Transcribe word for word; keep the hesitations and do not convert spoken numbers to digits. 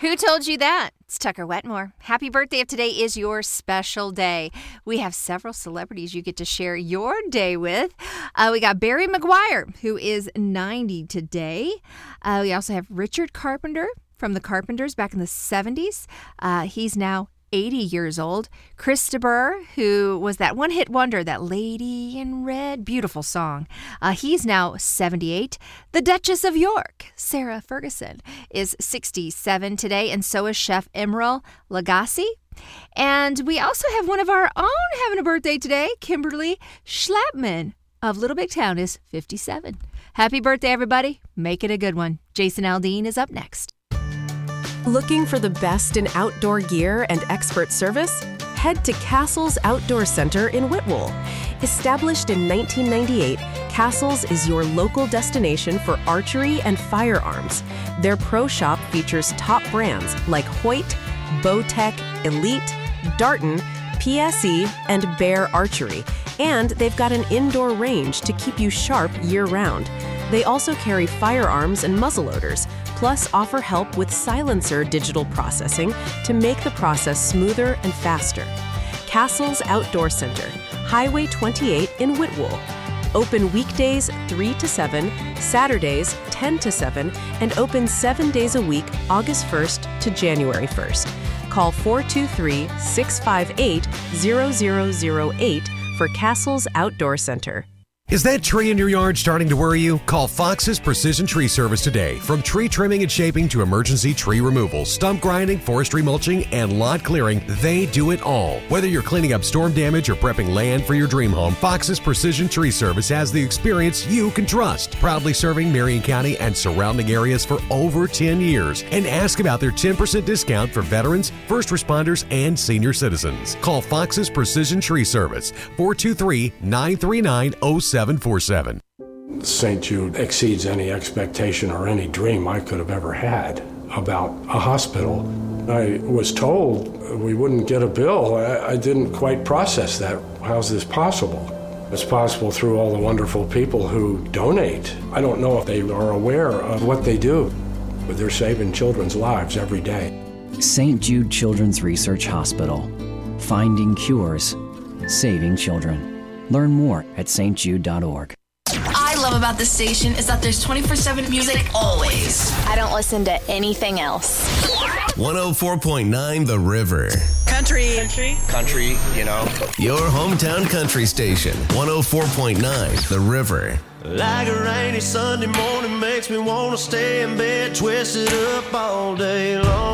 Who told you that? It's Tucker Wetmore. Happy birthday if today is your special day. We have several celebrities you get to share your day with. Uh, we got Barry McGuire, who is ninety today. Uh, we also have Richard Carpenter from the Carpenters back in the seventies. Uh, he's now eighty years old. Chris de Burgh, who was that one-hit wonder, that Lady in Red, beautiful song. Uh, he's now seventy-eight. The Duchess of York, Sarah Ferguson, is sixty-seven today, and so is Chef Emeril Lagasse. And we also have one of our own having a birthday today. Kimberly Schlapman of Little Big Town is fifty-seven. Happy birthday, everybody. Make it a good one. Jason Aldean is up next. Looking for the best in outdoor gear and expert service? Head to Castles Outdoor Center in Whitwell. Established in nineteen ninety-eight, Castles is your local destination for archery and firearms. Their pro shop features top brands like Hoyt, Bowtech, Elite, Darton, P S E, and Bear Archery. And they've got an indoor range to keep you sharp year-round. They also carry firearms and muzzleloaders, plus offer help with silencer digital processing to make the process smoother and faster. Castles Outdoor Center, Highway twenty-eight in Whitwell. Open weekdays three to seven, Saturdays ten to seven, and open seven days a week, August first to January first. Call four two three, six five eight, zero zero zero eight for Castles Outdoor Center. Is that tree in your yard starting to worry you? Call Fox's Precision Tree Service today. From tree trimming and shaping to emergency tree removal, stump grinding, forestry mulching, and lot clearing, they do it all. Whether you're cleaning up storm damage or prepping land for your dream home, Fox's Precision Tree Service has the experience you can trust. Proudly serving Marion County and surrounding areas for over ten years. And ask about their ten percent discount for veterans, first responders, and senior citizens. Call Fox's Precision Tree Service, four two three, nine three nine, zero seven four seven. Saint Jude exceeds any expectation or any dream I could have ever had about a hospital. I was told we wouldn't get a bill. I, I didn't quite process that. How's this possible? It's possible through all the wonderful people who donate. I don't know if they are aware of what they do, but they're saving children's lives every day. Saint Jude Children's Research Hospital. Finding cures. Saving children. Learn more at s t jude dot org. I love about this station is that there's twenty-four seven music always. I don't listen to anything else. one oh four point nine The River. Country. Country. Country, you know. Your hometown country station. one oh four point nine The River. Like a rainy Sunday morning makes me want to stay in bed, twisted up all day long.